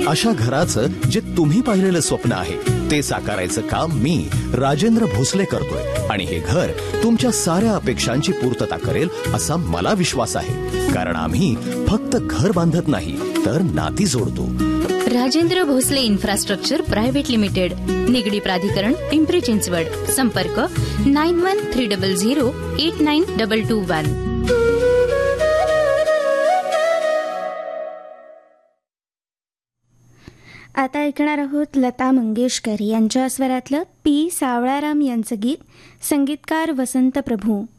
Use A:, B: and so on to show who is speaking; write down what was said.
A: अशा घराचं जे तुम्ही पाहिलेलं स्वप्न आहे ते साकारायचं काम मी राजेंद्र भोसले करतोय आणि हे घर तुमच्या साऱ्या अपेक्षांची पूर्तता करेल असा मला विश्वास आहे. कारण आम्ही फक्त घर बांधत नाही तर नाती जोडतो.
B: Rajendra Bhosale infrastructure private limited, Nigdi प्राधिकरण, पिंपरी चिंचवड. संपर्क 9130089221.
C: आता ऐकणार आहोत लता मंगेशकर यांच्या स्वरातलं पी. सावळाराम यांचं गीत, संगीतकार वसंत प्रभू.